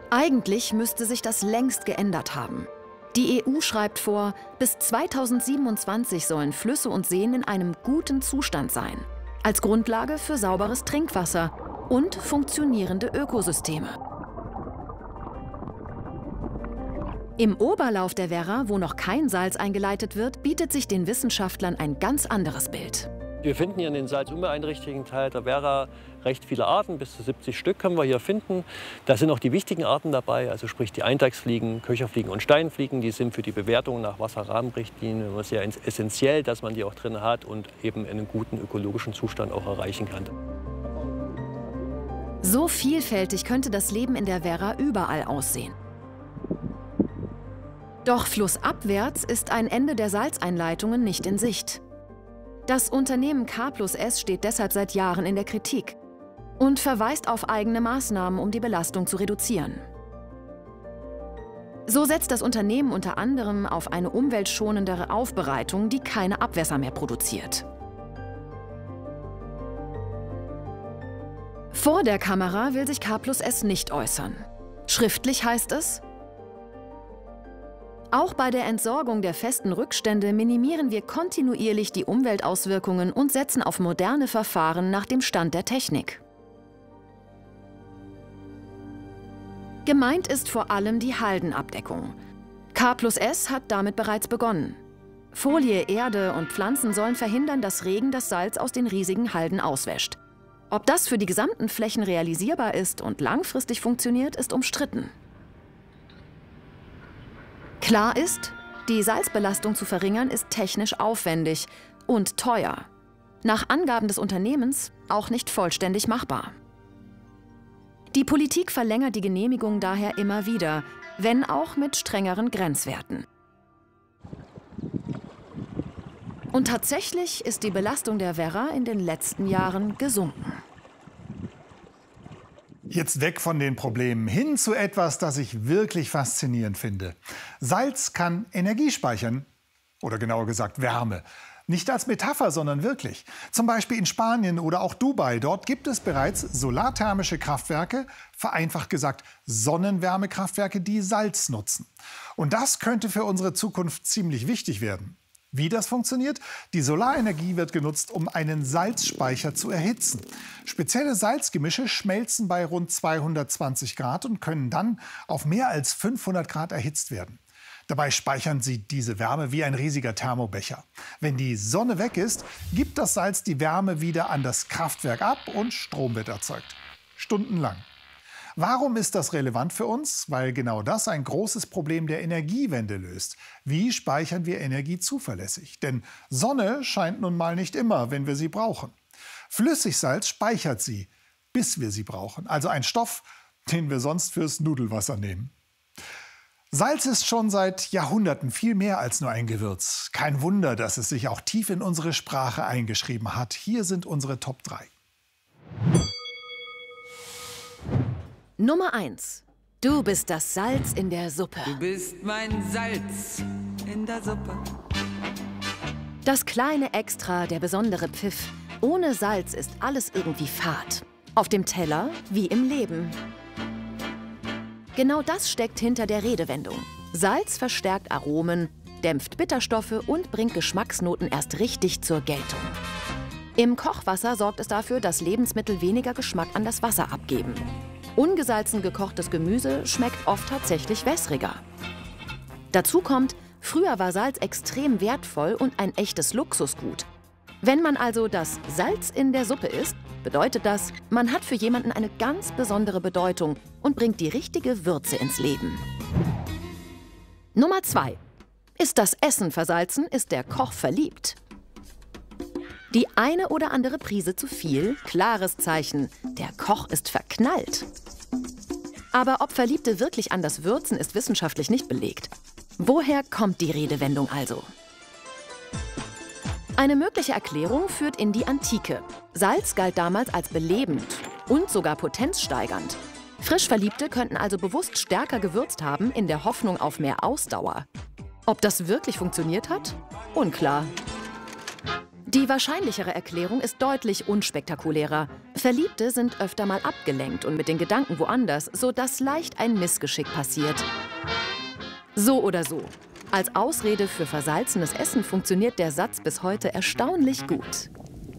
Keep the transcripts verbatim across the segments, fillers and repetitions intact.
Eigentlich müsste sich das längst geändert haben. Die E U schreibt vor, bis zweitausendsiebenundzwanzig sollen Flüsse und Seen in einem guten Zustand sein. Als Grundlage für sauberes Trinkwasser und funktionierende Ökosysteme. Im Oberlauf der Werra, wo noch kein Salz eingeleitet wird, bietet sich den Wissenschaftlern ein ganz anderes Bild. Wir finden hier in den salzunbeeinträchtigten Teil der Werra recht viele Arten, bis zu siebzig Stück können wir hier finden. Da sind auch die wichtigen Arten dabei, also sprich die Eindachsfliegen, Köcherfliegen und Steinfliegen. Die sind für die Bewertung nach Wasserrahmenrichtlinien sehr essentiell, dass man die auch drin hat und eben einen guten ökologischen Zustand auch erreichen kann. So vielfältig könnte das Leben in der Werra überall aussehen. Doch flussabwärts ist ein Ende der Salzeinleitungen nicht in Sicht. Das Unternehmen K plus S steht deshalb seit Jahren in der Kritik und verweist auf eigene Maßnahmen, um die Belastung zu reduzieren. So setzt das Unternehmen unter anderem auf eine umweltschonendere Aufbereitung, die keine Abwässer mehr produziert. Vor der Kamera will sich K plus S nicht äußern. Schriftlich heißt es: Auch bei der Entsorgung der festen Rückstände minimieren wir kontinuierlich die Umweltauswirkungen und setzen auf moderne Verfahren nach dem Stand der Technik. Gemeint ist vor allem die Haldenabdeckung. K plus S hat damit bereits begonnen. Folie, Erde und Pflanzen sollen verhindern, dass Regen das Salz aus den riesigen Halden auswäscht. Ob das für die gesamten Flächen realisierbar ist und langfristig funktioniert, ist umstritten. Klar ist, die Salzbelastung zu verringern ist technisch aufwendig und teuer. Nach Angaben des Unternehmens auch nicht vollständig machbar. Die Politik verlängert die Genehmigung daher immer wieder, wenn auch mit strengeren Grenzwerten. Und tatsächlich ist die Belastung der Werra in den letzten Jahren gesunken. Jetzt weg von den Problemen hin zu etwas, das ich wirklich faszinierend finde. Salz kann Energie speichern, oder genauer gesagt Wärme. Nicht als Metapher, sondern wirklich. Zum Beispiel in Spanien oder auch Dubai. Dort gibt es bereits solarthermische Kraftwerke, vereinfacht gesagt Sonnenwärmekraftwerke, die Salz nutzen. Und das könnte für unsere Zukunft ziemlich wichtig werden. Wie das funktioniert? Die Solarenergie wird genutzt, um einen Salzspeicher zu erhitzen. Spezielle Salzgemische schmelzen bei rund zweihundertzwanzig Grad und können dann auf mehr als fünfhundert Grad erhitzt werden. Dabei speichern sie diese Wärme wie ein riesiger Thermobecher. Wenn die Sonne weg ist, gibt das Salz die Wärme wieder an das Kraftwerk ab und Strom wird erzeugt. Stundenlang. Warum ist das relevant für uns? Weil genau das ein großes Problem der Energiewende löst. Wie speichern wir Energie zuverlässig? Denn Sonne scheint nun mal nicht immer, wenn wir sie brauchen. Flüssigsalz speichert sie, bis wir sie brauchen. Also ein Stoff, den wir sonst fürs Nudelwasser nehmen. Salz ist schon seit Jahrhunderten viel mehr als nur ein Gewürz. Kein Wunder, dass es sich auch tief in unsere Sprache eingeschrieben hat. Hier sind unsere Top drei. Nummer eins. Du bist das Salz in der Suppe. Du bist mein Salz in der Suppe. Das kleine Extra, der besondere Pfiff. Ohne Salz ist alles irgendwie fad. Auf dem Teller wie im Leben. Genau das steckt hinter der Redewendung. Salz verstärkt Aromen, dämpft Bitterstoffe und bringt Geschmacksnoten erst richtig zur Geltung. Im Kochwasser sorgt es dafür, dass Lebensmittel weniger Geschmack an das Wasser abgeben. Ungesalzen gekochtes Gemüse schmeckt oft tatsächlich wässriger. Dazu kommt, früher war Salz extrem wertvoll und ein echtes Luxusgut. Wenn man also das Salz in der Suppe isst, bedeutet das, man hat für jemanden eine ganz besondere Bedeutung und bringt die richtige Würze ins Leben. Nummer zwei. Ist das Essen versalzen, ist der Koch verliebt. Die eine oder andere Prise zu viel, klares Zeichen, der Koch ist verknallt. Aber ob Verliebte wirklich anders würzen, ist wissenschaftlich nicht belegt. Woher kommt die Redewendung also? Eine mögliche Erklärung führt in die Antike. Salz galt damals als belebend und sogar potenzsteigernd. Frischverliebte könnten also bewusst stärker gewürzt haben, in der Hoffnung auf mehr Ausdauer. Ob das wirklich funktioniert hat? Unklar. Die wahrscheinlichere Erklärung ist deutlich unspektakulärer. Verliebte sind öfter mal abgelenkt und mit den Gedanken woanders, sodass leicht ein Missgeschick passiert. So oder so. Als Ausrede für versalzenes Essen funktioniert der Satz bis heute erstaunlich gut.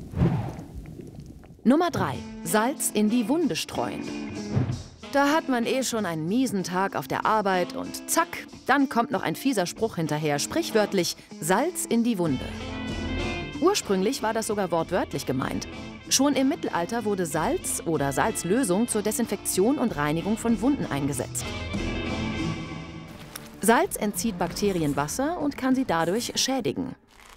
Nummer drei. Salz in die Wunde streuen. Da hat man eh schon einen miesen Tag auf der Arbeit und zack, dann kommt noch ein fieser Spruch hinterher, sprichwörtlich Salz in die Wunde. Ursprünglich war das sogar wortwörtlich gemeint. Schon im Mittelalter wurde Salz oder Salzlösung zur Desinfektion und Reinigung von Wunden eingesetzt. Salz entzieht Bakterien Wasser und kann sie dadurch schädigen.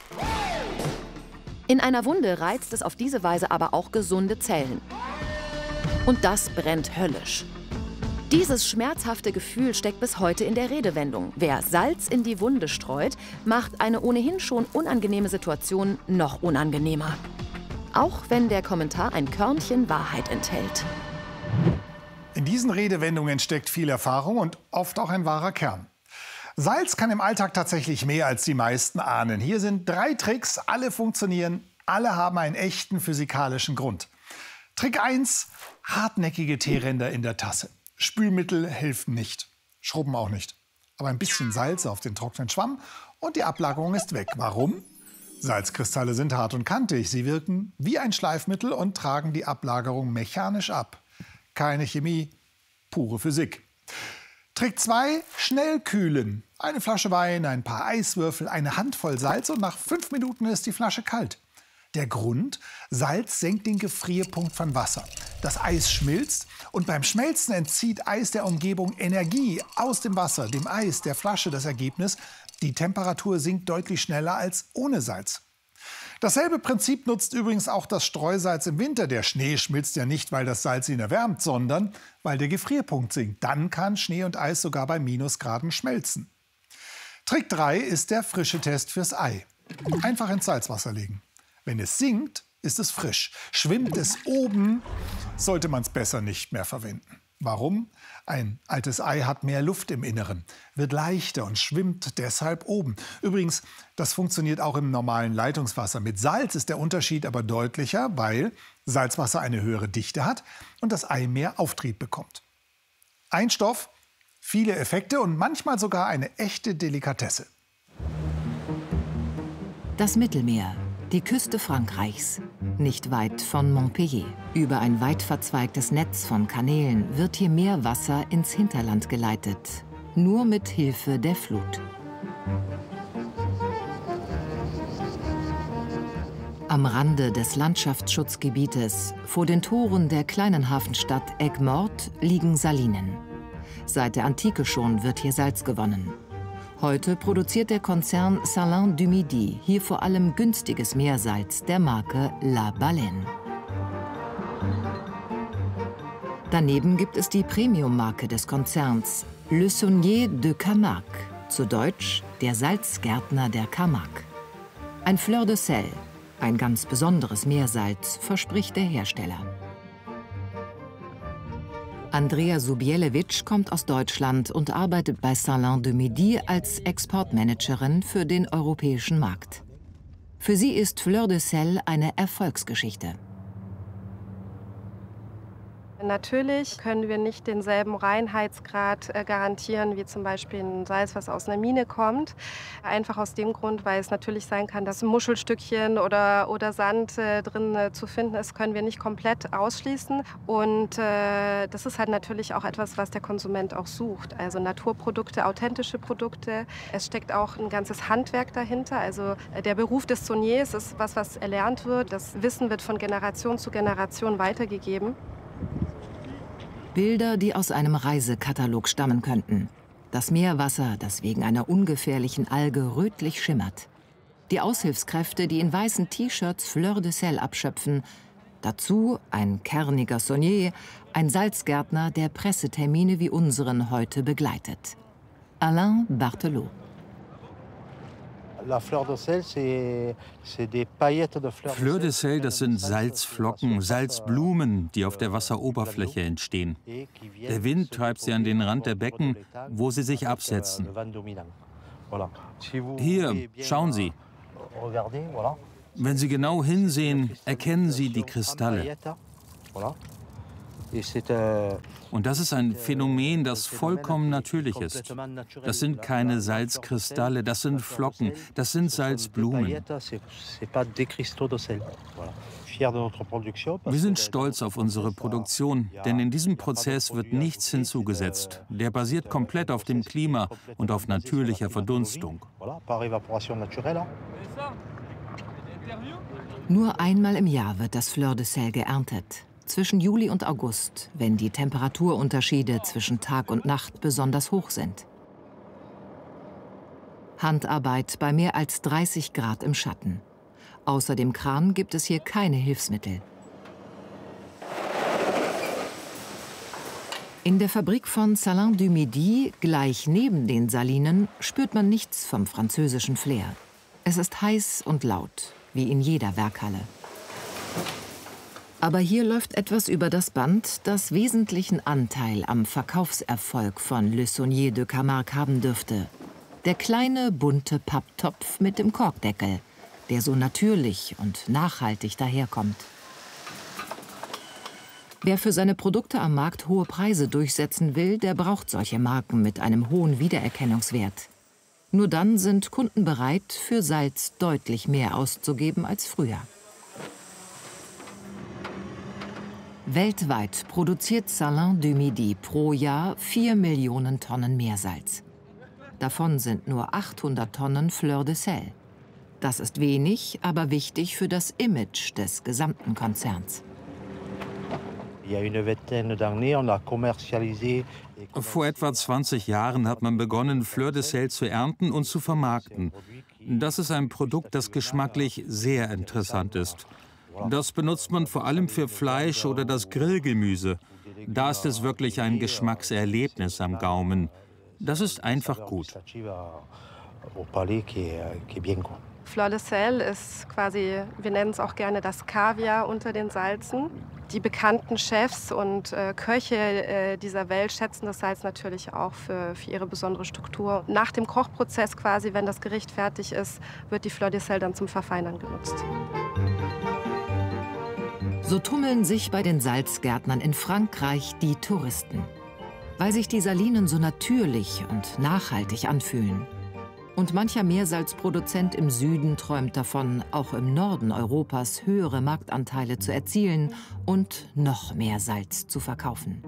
In einer Wunde reizt es auf diese Weise aber auch gesunde Zellen. Und das brennt höllisch. Dieses schmerzhafte Gefühl steckt bis heute in der Redewendung. Wer Salz in die Wunde streut, macht eine ohnehin schon unangenehme Situation noch unangenehmer. Auch wenn der Kommentar ein Körnchen Wahrheit enthält. In diesen Redewendungen steckt viel Erfahrung und oft auch ein wahrer Kern. Salz kann im Alltag tatsächlich mehr, als die meisten ahnen. Hier sind drei Tricks, alle funktionieren, alle haben einen echten physikalischen Grund. Trick eins, hartnäckige Teeränder in der Tasse. Spülmittel helfen nicht, Schrubben auch nicht. Aber ein bisschen Salz auf den trockenen Schwamm und die Ablagerung ist weg. Warum? Salzkristalle sind hart und kantig. Sie wirken wie ein Schleifmittel und tragen die Ablagerung mechanisch ab. Keine Chemie, pure Physik. Trick zwei, schnell kühlen. Eine Flasche Wein, ein paar Eiswürfel, eine Handvoll Salz und nach fünf Minuten ist die Flasche kalt. Der Grund? Salz senkt den Gefrierpunkt von Wasser. Das Eis schmilzt und beim Schmelzen entzieht Eis der Umgebung Energie aus dem Wasser, dem Eis, der Flasche. Das Ergebnis? Die Temperatur sinkt deutlich schneller als ohne Salz. Dasselbe Prinzip nutzt übrigens auch das Streusalz im Winter. Der Schnee schmilzt ja nicht, weil das Salz ihn erwärmt, sondern weil der Gefrierpunkt sinkt. Dann kann Schnee und Eis sogar bei Minusgraden schmelzen. Trick drei ist der Frischetest fürs Ei. Einfach ins Salzwasser legen. Wenn es sinkt, ist es frisch. Schwimmt es oben, sollte man es besser nicht mehr verwenden. Warum? Ein altes Ei hat mehr Luft im Inneren, wird leichter und schwimmt deshalb oben. Übrigens, das funktioniert auch im normalen Leitungswasser. Mit Salz ist der Unterschied aber deutlicher, weil Salzwasser eine höhere Dichte hat und das Ei mehr Auftrieb bekommt. Ein Stoff, viele Effekte und manchmal sogar eine echte Delikatesse. Das Mittelmeer. Die Küste Frankreichs, nicht weit von Montpellier. Über ein weit verzweigtes Netz von Kanälen wird hier Meerwasser ins Hinterland geleitet, nur mit Hilfe der Flut. Am Rande des Landschaftsschutzgebietes, vor den Toren der kleinen Hafenstadt Aigues-Mortes, liegen Salinen. Seit der Antike schon wird hier Salz gewonnen. Heute produziert der Konzern Salins du Midi hier vor allem günstiges Meersalz der Marke La Baleine. Daneben gibt es die Premium-Marke des Konzerns, Le Saunier de Camargue, zu Deutsch der Salzgärtner der Camargue. Ein Fleur de Sel, ein ganz besonderes Meersalz, verspricht der Hersteller. Andrea Zubielewicz kommt aus Deutschland und arbeitet bei Salins du Midi als Exportmanagerin für den europäischen Markt. Für sie ist Fleur de Sel eine Erfolgsgeschichte. Natürlich können wir nicht denselben Reinheitsgrad äh, garantieren wie zum Beispiel ein Salz, was aus einer Mine kommt. Einfach aus dem Grund, weil es natürlich sein kann, dass ein Muschelstückchen oder, oder Sand äh, drin äh, zu finden ist, können wir nicht komplett ausschließen. Und äh, das ist halt natürlich auch etwas, was der Konsument auch sucht. Also Naturprodukte, authentische Produkte. Es steckt auch ein ganzes Handwerk dahinter. Also äh, der Beruf des Sauniers ist was, was erlernt wird. Das Wissen wird von Generation zu Generation weitergegeben. Bilder, die aus einem Reisekatalog stammen könnten. Das Meerwasser, das wegen einer ungefährlichen Alge rötlich schimmert. Die Aushilfskräfte, die in weißen T-Shirts Fleur de Sel abschöpfen. Dazu ein kerniger Saunier, ein Salzgärtner, der Pressetermine wie unseren heute begleitet. Alain Barthelot. Fleur de Sel, das sind Salzflocken, Salzblumen, die auf der Wasseroberfläche entstehen. Der Wind treibt sie an den Rand der Becken, wo sie sich absetzen. Hier, schauen Sie. Wenn Sie genau hinsehen, erkennen Sie die Kristalle. Und das ist ein Phänomen, das vollkommen natürlich ist. Das sind keine Salzkristalle, das sind Flocken, das sind Salzblumen. Wir sind stolz auf unsere Produktion, denn in diesem Prozess wird nichts hinzugesetzt. Der basiert komplett auf dem Klima und auf natürlicher Verdunstung. Nur einmal im Jahr wird das Fleur de Sel geerntet. Zwischen Juli und August, wenn die Temperaturunterschiede zwischen Tag und Nacht besonders hoch sind. Handarbeit bei mehr als dreißig Grad im Schatten. Außer dem Kran gibt es hier keine Hilfsmittel. In der Fabrik von Salins-du-Midi, gleich neben den Salinen, spürt man nichts vom französischen Flair. Es ist heiß und laut, wie in jeder Werkhalle. Aber hier läuft etwas über das Band, das wesentlichen Anteil am Verkaufserfolg von Le Saunier de Camargue haben dürfte. Der kleine, bunte Papptopf mit dem Korkdeckel, der so natürlich und nachhaltig daherkommt. Wer für seine Produkte am Markt hohe Preise durchsetzen will, der braucht solche Marken mit einem hohen Wiedererkennungswert. Nur dann sind Kunden bereit, für Salz deutlich mehr auszugeben als früher. Weltweit produziert Salins-du-Midi pro Jahr vier Millionen Tonnen Meersalz. Davon sind nur achthundert Tonnen Fleur de Sel. Das ist wenig, aber wichtig für das Image des gesamten Konzerns. Vor etwa zwanzig Jahren hat man begonnen, Fleur de Sel zu ernten und zu vermarkten. Das ist ein Produkt, das geschmacklich sehr interessant ist. Das benutzt man vor allem für Fleisch oder das Grillgemüse. Da ist es wirklich ein Geschmackserlebnis am Gaumen. Das ist einfach gut. Fleur de Sel ist quasi, wir nennen es auch gerne das Kaviar unter den Salzen. Die bekannten Chefs und äh, Köche äh, dieser Welt schätzen das Salz natürlich auch für, für ihre besondere Struktur. Nach dem Kochprozess quasi, wenn das Gericht fertig ist, wird die Fleur de Sel dann zum Verfeinern genutzt. So tummeln sich bei den Salzgärtnern in Frankreich die Touristen, weil sich die Salinen so natürlich und nachhaltig anfühlen. Und mancher Meersalzproduzent im Süden träumt davon, auch im Norden Europas höhere Marktanteile zu erzielen und noch mehr Salz zu verkaufen.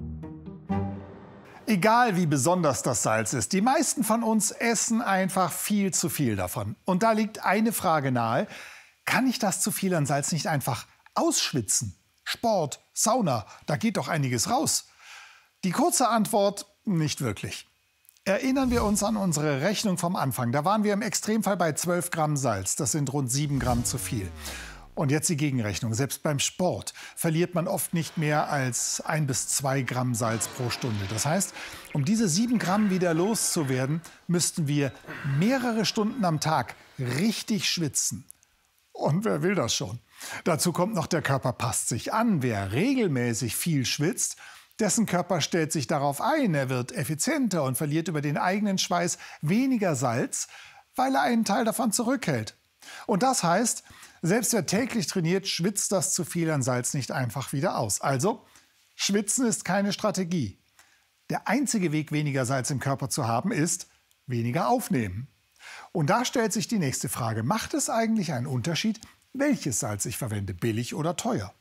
Egal wie besonders das Salz ist, die meisten von uns essen einfach viel zu viel davon. Und da liegt eine Frage nahe: Kann ich das zu viel an Salz nicht einfach ausschwitzen? Sport, Sauna, da geht doch einiges raus. Die kurze Antwort: nicht wirklich. Erinnern wir uns an unsere Rechnung vom Anfang. Da waren wir im Extremfall bei zwölf Gramm Salz. Das sind rund sieben Gramm zu viel. Und jetzt die Gegenrechnung. Selbst beim Sport verliert man oft nicht mehr als ein bis zwei Gramm Salz pro Stunde. Das heißt, um diese sieben Gramm wieder loszuwerden, müssten wir mehrere Stunden am Tag richtig schwitzen. Und wer will das schon? Dazu kommt noch, der Körper passt sich an. Wer regelmäßig viel schwitzt, dessen Körper stellt sich darauf ein. Er wird effizienter und verliert über den eigenen Schweiß weniger Salz, weil er einen Teil davon zurückhält. Und das heißt, selbst wer täglich trainiert, schwitzt das zu viel an Salz nicht einfach wieder aus. Also, schwitzen ist keine Strategie. Der einzige Weg, weniger Salz im Körper zu haben, ist weniger aufnehmen. Und da stellt sich die nächste Frage: Macht es eigentlich einen Unterschied, welches Salz ich verwende, billig oder teuer?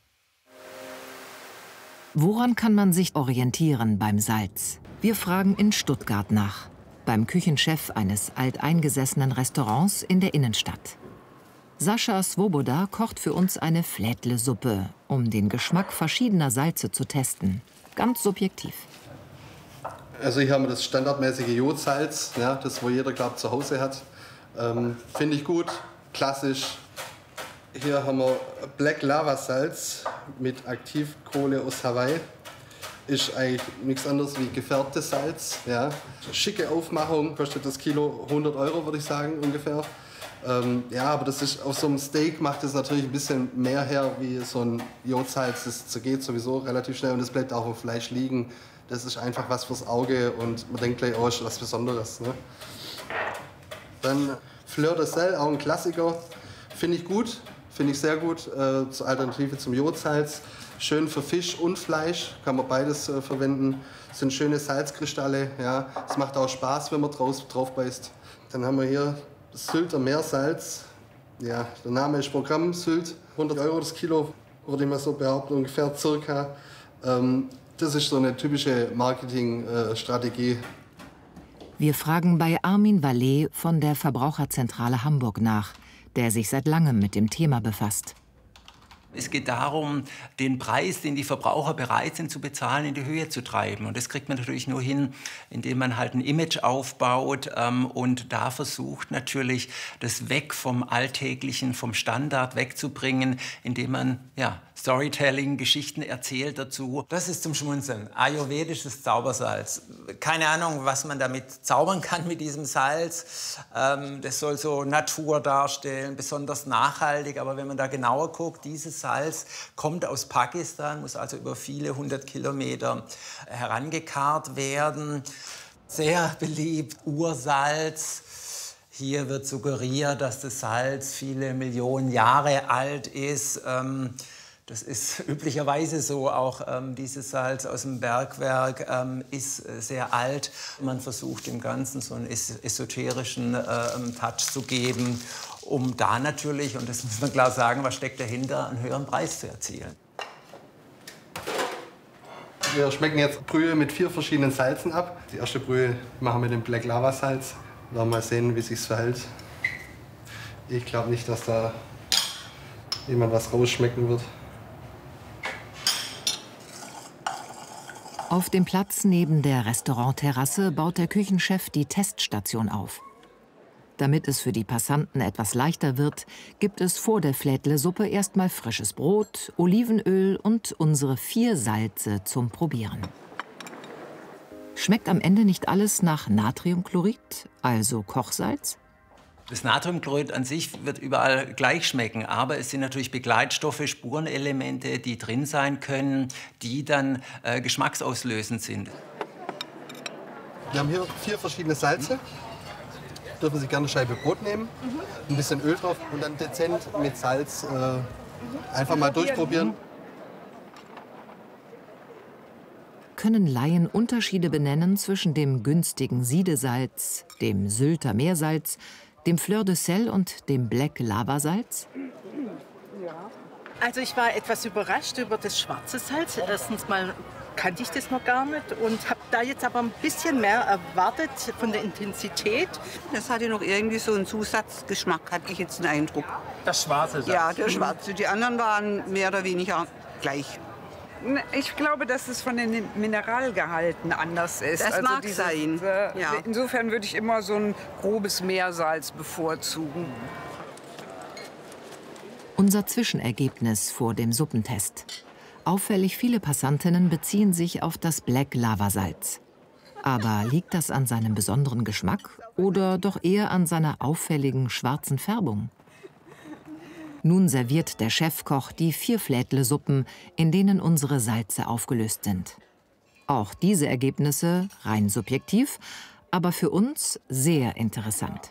Woran kann man sich orientieren beim Salz? Wir fragen in Stuttgart nach, beim Küchenchef eines alteingesessenen Restaurants in der Innenstadt. Sascha Svoboda kocht für uns eine Flädle-Suppe, um den Geschmack verschiedener Salze zu testen. Ganz subjektiv. Also hier haben wir das standardmäßige Jodsalz, ja, das wo jeder, glaube ich, zu Hause hat. Ähm, Finde ich gut, klassisch. Hier haben wir Black Lava Salz mit Aktivkohle aus Hawaii. Ist eigentlich nichts anderes wie gefärbtes Salz. Ja. Schicke Aufmachung, kostet das Kilo hundert Euro, würde ich sagen, ungefähr. Ähm, ja, aber das ist, auf so einem Steak macht es natürlich ein bisschen mehr her wie so ein Jodsalz. Das zergeht sowieso relativ schnell und es bleibt auch im Fleisch liegen. Das ist einfach was fürs Auge und man denkt gleich, oh, ist was Besonderes. Ne? Dann Fleur de Sel, auch ein Klassiker. Finde ich gut. Finde ich sehr gut, äh, zur Alternative zum Jodsalz. schön für Fisch und Fleisch, kann man beides äh, verwenden. Das sind schöne Salzkristalle, ja. Es macht auch Spaß, wenn man drauf, drauf beißt. Dann haben wir hier das Sylter Meersalz. Ja, der Name ist Programm, Sylt, hundert Euro das Kilo, würde ich mal so behaupten, ungefähr circa. Ähm, das ist so eine typische Marketingstrategie. Wir fragen bei Armin Vallet von der Verbraucherzentrale Hamburg nach, der sich seit langem mit dem Thema befasst. Es geht darum, den Preis, den die Verbraucher bereit sind zu bezahlen, in die Höhe zu treiben. Und das kriegt man natürlich nur hin, indem man halt ein Image aufbaut ähm, und da versucht natürlich, das weg vom Alltäglichen, vom Standard wegzubringen, indem man ja, Storytelling, Geschichten erzählt dazu. Das ist zum Schmunzeln. Ayurvedisches Zaubersalz. Keine Ahnung, was man damit zaubern kann mit diesem Salz. Ähm, das soll so Natur darstellen, besonders nachhaltig. Aber wenn man da genauer guckt, dieses Salz kommt aus Pakistan, muss also über viele hundert Kilometer herangekarrt werden. Sehr beliebt, Ursalz. Hier wird suggeriert, dass das Salz viele Millionen Jahre alt ist. Ähm, Das ist üblicherweise so. Auch ähm, dieses Salz aus dem Bergwerk ähm, ist äh, sehr alt. Man versucht dem Ganzen so einen es esoterischen äh, Touch zu geben, um da natürlich, und das muss man klar sagen, was steckt dahinter, einen höheren Preis zu erzielen. Wir schmecken jetzt Brühe mit vier verschiedenen Salzen ab. Die erste Brühe machen wir mit dem Black Lava Salz. Wir werden mal sehen, wie es sich verhält. Ich glaube nicht, dass da jemand was rausschmecken wird. Auf dem Platz neben der Restaurantterrasse baut der Küchenchef die Teststation auf. Damit es für die Passanten etwas leichter wird, gibt es vor der Flädle-Suppe erstmal frisches Brot, Olivenöl und unsere vier Salze zum Probieren. Schmeckt am Ende nicht alles nach Natriumchlorid, also Kochsalz? Das Natriumchlorid an sich wird überall gleich schmecken, aber es sind natürlich Begleitstoffe, Spurenelemente, die drin sein können, die dann äh, geschmacksauslösend sind. Wir haben hier vier verschiedene Salze. Dürfen Sie gerne eine Scheibe Brot nehmen, ein bisschen Öl drauf und dann dezent mit Salz äh, einfach mal durchprobieren. Können Laien Unterschiede benennen zwischen dem günstigen Siedesalz, dem Sylter Meersalz, dem Fleur de Sel und dem Black Lava Salz? Also ich war etwas überrascht über das schwarze Salz. Erstens mal kannte ich das noch gar nicht und habe da jetzt aber ein bisschen mehr erwartet von der Intensität. Das hatte noch irgendwie so einen Zusatzgeschmack, hatte ich jetzt den Eindruck. Das schwarze Salz? Ja, der schwarze. Die anderen waren mehr oder weniger gleich. Ich glaube, dass es von den Mineralgehalten anders ist. Das also mag dieses, sein. Äh, ja. Insofern würde ich immer so ein grobes Meersalz bevorzugen. Unser Zwischenergebnis vor dem Suppentest. Auffällig viele Passantinnen beziehen sich auf das Black Lava Salz. Aber liegt das an seinem besonderen Geschmack oder doch eher an seiner auffälligen schwarzen Färbung? Nun serviert der Chefkoch die vier Flädle-Suppen, in denen unsere Salze aufgelöst sind. Auch diese Ergebnisse rein subjektiv, aber für uns sehr interessant.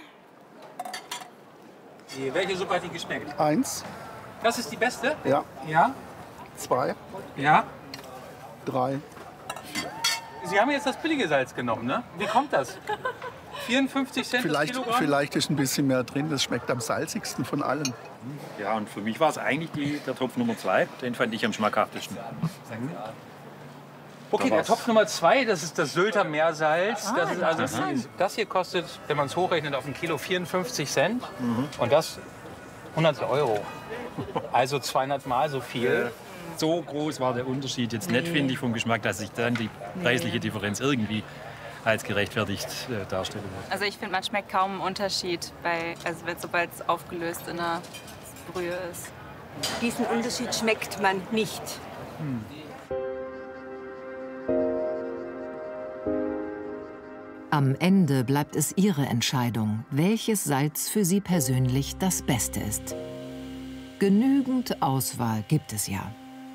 Welche Suppe hat Ihnen geschmeckt? Eins. Das ist die beste? Ja. Ja. Zwei. Ja. Drei. Sie haben jetzt das billige Salz genommen, ne? Wie kommt das? vierundfünfzig Cent vielleicht, das Kilogramm? vielleicht ist ein bisschen mehr drin. Das schmeckt am salzigsten von allen. Ja, und für mich war es eigentlich die, der Topf Nummer zwei. Den fand ich am schmackhaftesten. Okay, der Topf Nummer zwei, das ist das Sylter Meersalz. Ah, das, ist also, interessant. das hier kostet, wenn man es hochrechnet, auf ein Kilo vierundfünfzig Cent. Mhm. Und das hundert Euro. Also zweihundert Mal so viel. So groß war der Unterschied jetzt nicht, finde ich, vom Geschmack, dass sich dann die preisliche Differenz irgendwie als gerechtfertigt äh, darstellen wird. Also ich finde, man schmeckt kaum einen Unterschied, bei, also sobald es aufgelöst in der Brühe ist. Diesen Unterschied schmeckt man nicht. Hm. Am Ende bleibt es Ihre Entscheidung, welches Salz für Sie persönlich das Beste ist. Genügend Auswahl gibt es ja.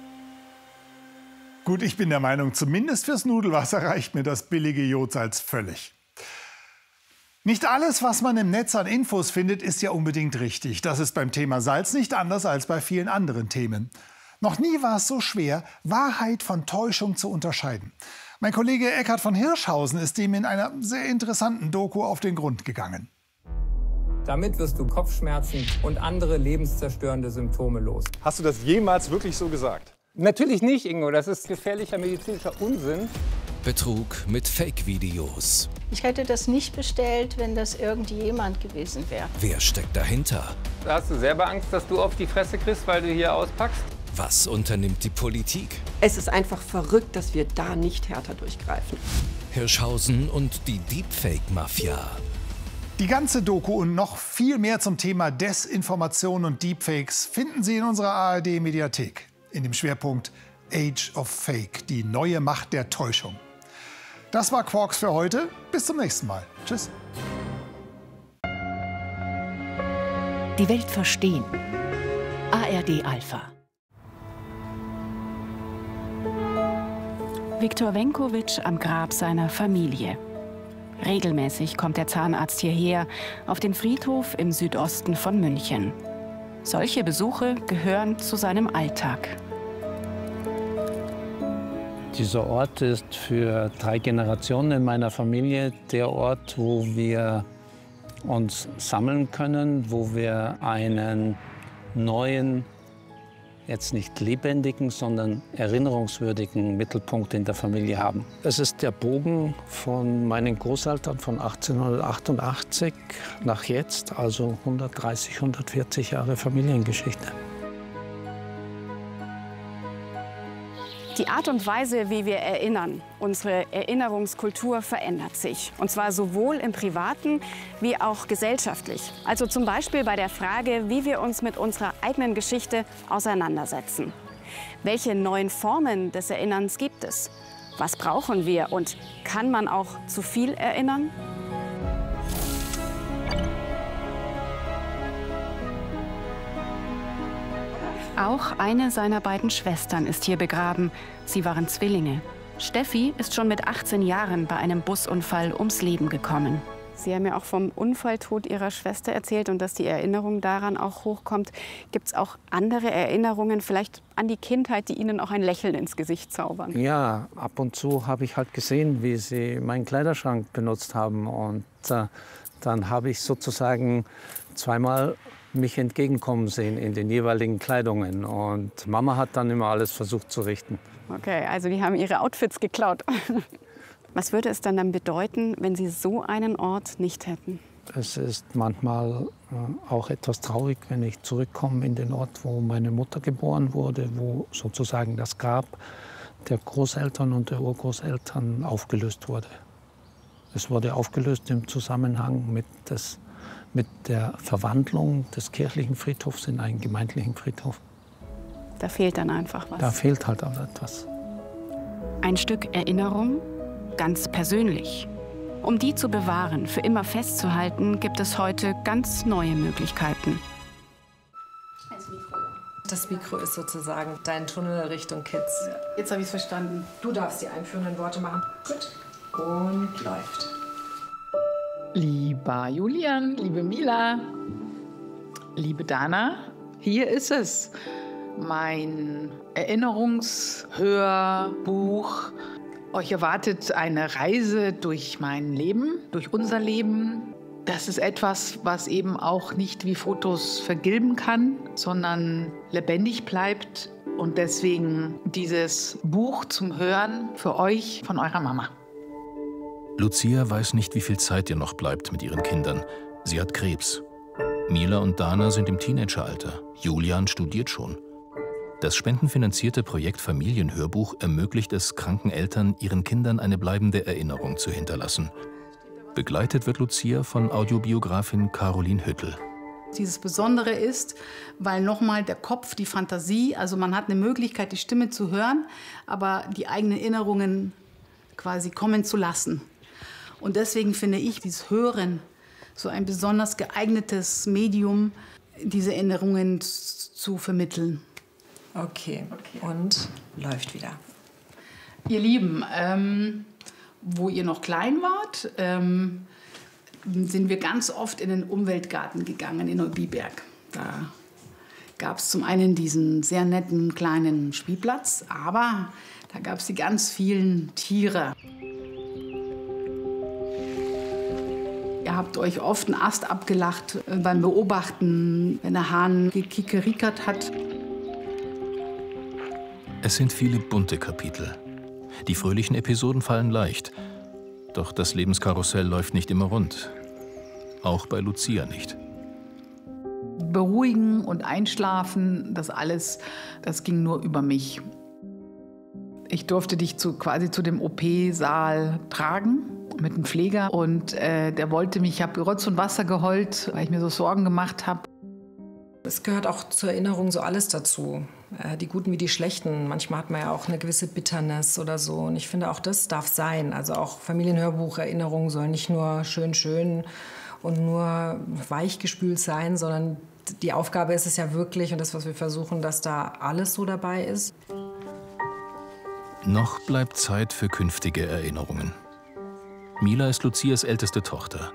Gut, ich bin der Meinung, zumindest fürs Nudelwasser reicht mir das billige Jodsalz völlig. Nicht alles, was man im Netz an Infos findet, ist ja unbedingt richtig. Das ist beim Thema Salz nicht anders als bei vielen anderen Themen. Noch nie war es so schwer, Wahrheit von Täuschung zu unterscheiden. Mein Kollege Eckhard von Hirschhausen ist dem in einer sehr interessanten Doku auf den Grund gegangen. Damit wirst du Kopfschmerzen und andere lebenszerstörende Symptome los. Hast du das jemals wirklich so gesagt? Natürlich nicht, Ingo. Das ist gefährlicher medizinischer Unsinn. Betrug mit Fake-Videos. Ich hätte das nicht bestellt, wenn das irgendjemand gewesen wäre. Wer steckt dahinter? Hast du selber Angst, dass du auf die Fresse kriegst, weil du hier auspackst? Was unternimmt die Politik? Es ist einfach verrückt, dass wir da nicht härter durchgreifen. Hirschhausen und die Deepfake-Mafia. Die ganze Doku und noch viel mehr zum Thema Desinformation und Deepfakes finden Sie in unserer A R D-Mediathek. In dem Schwerpunkt Age of Fake, die neue Macht der Täuschung. Das war Quarks für heute. Bis zum nächsten Mal. Tschüss. Die Welt verstehen. A R D Alpha. Viktor Wenkovich am Grab seiner Familie. Regelmäßig kommt der Zahnarzt hierher, auf den Friedhof im Südosten von München. Solche Besuche gehören zu seinem Alltag. Dieser Ort ist für drei Generationen in meiner Familie der Ort, wo wir uns sammeln können, wo wir einen neuen, jetzt nicht lebendigen, sondern erinnerungswürdigen Mittelpunkt in der Familie haben. Es ist der Bogen von meinen Großeltern von achtzehnhundertachtundachtzig nach jetzt, also hundertdreißig, hundertvierzig Jahre Familiengeschichte. Die Art und Weise, wie wir erinnern, unsere Erinnerungskultur verändert sich. Und zwar sowohl im Privaten wie auch gesellschaftlich. Also zum Beispiel bei der Frage, wie wir uns mit unserer eigenen Geschichte auseinandersetzen. Welche neuen Formen des Erinnerns gibt es? Was brauchen wir und kann man auch zu viel erinnern? Auch eine seiner beiden Schwestern ist hier begraben. Sie waren Zwillinge. Steffi ist schon mit achtzehn Jahren bei einem Busunfall ums Leben gekommen. Sie haben ja auch vom Unfalltod Ihrer Schwester erzählt und dass die Erinnerung daran auch hochkommt. Gibt es auch andere Erinnerungen, vielleicht an die Kindheit, die Ihnen auch ein Lächeln ins Gesicht zaubern? Ja, ab und zu habe ich halt gesehen, wie sie meinen Kleiderschrank benutzt haben. Und äh, dann habe ich sozusagen zweimal mich entgegenkommen sehen in den jeweiligen Kleidungen. Und Mama hat dann immer alles versucht zu richten. Okay, also die haben ihre Outfits geklaut. Was würde es dann dann bedeuten, wenn Sie so einen Ort nicht hätten? Es ist manchmal äh, auch etwas traurig, wenn ich zurückkomme in den Ort, wo meine Mutter geboren wurde, wo sozusagen das Grab der Großeltern und der Urgroßeltern aufgelöst wurde. Es wurde aufgelöst im Zusammenhang mit des mit der Verwandlung des kirchlichen Friedhofs in einen gemeindlichen Friedhof. Da fehlt dann einfach was. Da fehlt halt auch etwas. Ein Stück Erinnerung, ganz persönlich. Um die zu bewahren, für immer festzuhalten, gibt es heute ganz neue Möglichkeiten. Das Mikro ist sozusagen dein Tunnel Richtung Kids. Jetzt habe ich es verstanden. Du darfst die einführenden Worte machen. Gut. Und läuft. Lieber Julian, liebe Mila, liebe Dana, hier ist es. Mein Erinnerungshörbuch. Euch erwartet eine Reise durch mein Leben, durch unser Leben. Das ist etwas, was eben auch nicht wie Fotos vergilben kann, sondern lebendig bleibt. Und deswegen dieses Buch zum Hören für euch von eurer Mama. Lucia weiß nicht, wie viel Zeit ihr noch bleibt mit ihren Kindern. Sie hat Krebs. Mila und Dana sind im Teenageralter. Julian studiert schon. Das spendenfinanzierte Projekt Familienhörbuch ermöglicht es kranken Eltern, ihren Kindern eine bleibende Erinnerung zu hinterlassen. Begleitet wird Lucia von Audiobiografin Caroline Hüttel. Dieses Besondere ist, weil nochmal der Kopf, die Fantasie, also man hat eine Möglichkeit, die Stimme zu hören, aber die eigenen Erinnerungen quasi kommen zu lassen. Und deswegen finde ich dieses Hören so ein besonders geeignetes Medium, diese Erinnerungen zu vermitteln. Okay, okay. Und läuft wieder. Ihr Lieben, ähm, wo ihr noch klein wart, ähm, sind wir ganz oft in den Umweltgarten gegangen in Neubiberg. Da gab es zum einen diesen sehr netten kleinen Spielplatz, aber da gab es die ganz vielen Tiere. Ihr habt euch oft einen Ast abgelacht beim Beobachten, wenn der Hahn gekikerikert hat. Es sind viele bunte Kapitel. Die fröhlichen Episoden fallen leicht. Doch das Lebenskarussell läuft nicht immer rund. Auch bei Lucia nicht. Beruhigen und einschlafen, das alles, das ging nur über mich. Ich durfte dich zu, quasi zu dem O P-Saal tragen mit einem Pfleger. Und äh, der wollte mich, ich habe Rotz und Wasser geheult, weil ich mir so Sorgen gemacht habe. Es gehört auch zur Erinnerung so alles dazu. Äh, die Guten wie die Schlechten. Manchmal hat man ja auch eine gewisse Bitternis oder so. Und ich finde, auch das darf sein. Also auch Familienhörbuch-Erinnerungen sollen nicht nur schön, schön und nur weichgespült sein, sondern die Aufgabe ist es ja wirklich, und das, was wir versuchen, dass da alles so dabei ist. Noch bleibt Zeit für künftige Erinnerungen. Mila ist Lucias älteste Tochter.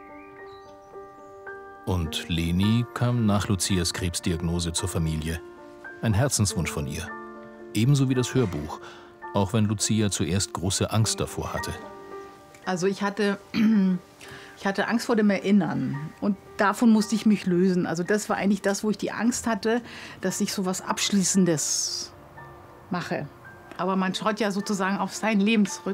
Und Leni kam nach Lucias Krebsdiagnose zur Familie. Ein Herzenswunsch von ihr. Ebenso wie das Hörbuch, auch wenn Lucia zuerst große Angst davor hatte. Also ich hatte, ich hatte Angst vor dem Erinnern und davon musste ich mich lösen. Also das war eigentlich das, wo ich die Angst hatte, dass ich so was Abschließendes mache. Aber man schaut ja sozusagen auf sein Leben zurück.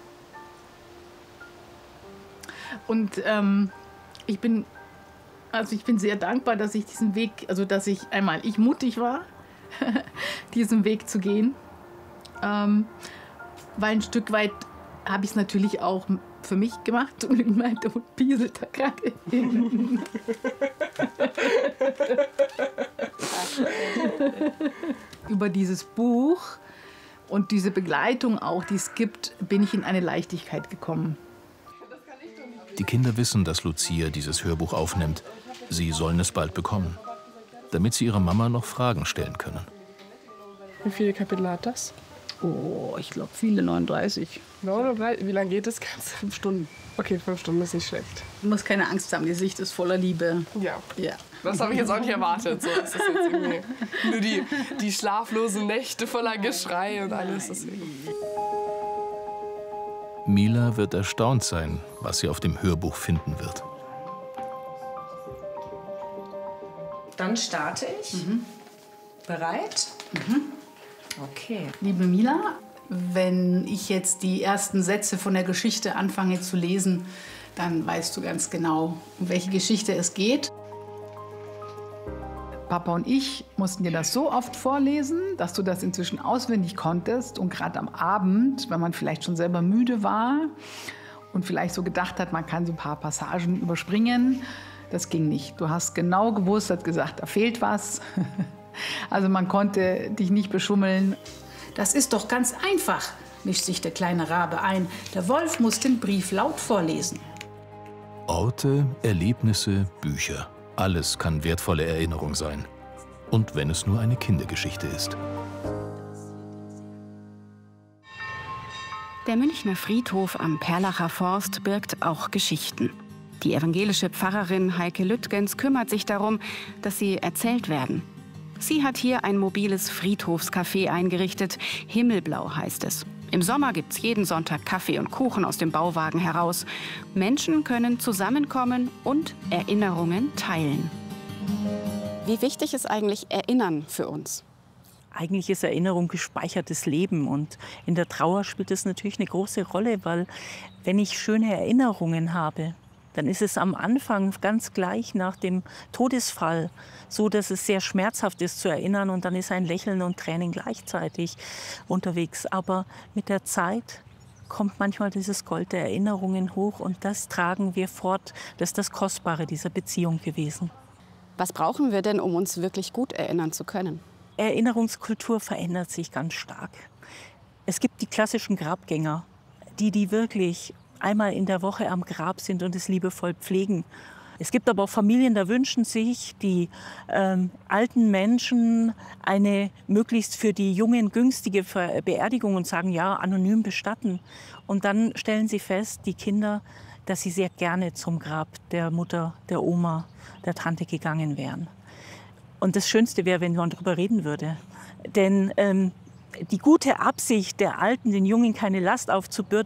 Und ähm, ich bin, also ich bin sehr dankbar, dass ich diesen Weg, also dass ich einmal ich mutig war, diesen Weg zu gehen, ähm, weil ein Stück weit habe ich es natürlich auch für mich gemacht und meinte und pieselt da gerade hin. Über dieses Buch und diese Begleitung auch, die es gibt, bin ich in eine Leichtigkeit gekommen. Die Kinder wissen, dass Lucia dieses Hörbuch aufnimmt. Sie sollen es bald bekommen, damit sie ihrer Mama noch Fragen stellen können. Wie viele Kapitel hat das? Oh, ich glaube viele, neununddreißig. neununddreißig? Wie lange geht das Ganze? Fünf Stunden. Okay, fünf Stunden ist nicht schlecht. Du musst keine Angst haben, die Sicht ist voller Liebe. Ja. Ja. Das habe ich jetzt auch nicht erwartet. So, das ist jetzt irgendwie nur die, die schlaflosen Nächte voller Geschrei und alles. Deswegen. Mila wird erstaunt sein, was sie auf dem Hörbuch finden wird. Dann starte ich. Mhm. Bereit? Mhm. Okay. Liebe Mila, wenn ich jetzt die ersten Sätze von der Geschichte anfange zu lesen, dann weißt du ganz genau, um welche Geschichte es geht. Papa und ich mussten dir das so oft vorlesen, dass du das inzwischen auswendig konntest. Und gerade am Abend, wenn man vielleicht schon selber müde war und vielleicht so gedacht hat, man kann so ein paar Passagen überspringen, das ging nicht. Du hast genau gewusst, hast gesagt, da fehlt was. Also man konnte dich nicht beschummeln. Das ist doch ganz einfach, mischt sich der kleine Rabe ein. Der Wolf muss den Brief laut vorlesen. Orte, Erlebnisse, Bücher. Alles kann wertvolle Erinnerung sein. Und wenn es nur eine Kindergeschichte ist. Der Münchner Friedhof am Perlacher Forst birgt auch Geschichten. Die evangelische Pfarrerin Heike Lüttgens kümmert sich darum, dass sie erzählt werden. Sie hat hier ein mobiles Friedhofscafé eingerichtet. Himmelblau heißt es. Im Sommer gibt's jeden Sonntag Kaffee und Kuchen aus dem Bauwagen heraus. Menschen können zusammenkommen und Erinnerungen teilen. Wie wichtig ist eigentlich Erinnern für uns? Eigentlich ist Erinnerung gespeichertes Leben und in der Trauer spielt das natürlich eine große Rolle, weil wenn ich schöne Erinnerungen habe, dann ist es am Anfang ganz gleich nach dem Todesfall so, dass es sehr schmerzhaft ist zu erinnern und dann ist ein Lächeln und Tränen gleichzeitig unterwegs. Aber mit der Zeit kommt manchmal dieses Gold der Erinnerungen hoch und das tragen wir fort. Das ist das Kostbare dieser Beziehung gewesen. Was brauchen wir denn, um uns wirklich gut erinnern zu können? Erinnerungskultur verändert sich ganz stark. Es gibt die klassischen Grabgänger, die, die wirklich einmal in der Woche am Grab sind und es liebevoll pflegen. Es gibt aber auch Familien, da wünschen sich die ähm, alten Menschen eine möglichst für die Jungen günstige Beerdigung und sagen, ja, anonym bestatten. Und dann stellen sie fest, die Kinder, dass sie sehr gerne zum Grab der Mutter, der Oma, der Tante gegangen wären. Und das Schönste wäre, wenn man darüber reden würde. Denn ähm, die gute Absicht der Alten, den Jungen keine Last aufzubürden,